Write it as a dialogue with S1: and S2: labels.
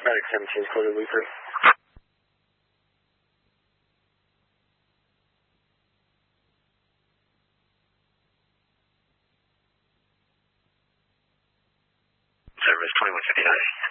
S1: Medic 17 is clear to Leaper.
S2: Service 2159.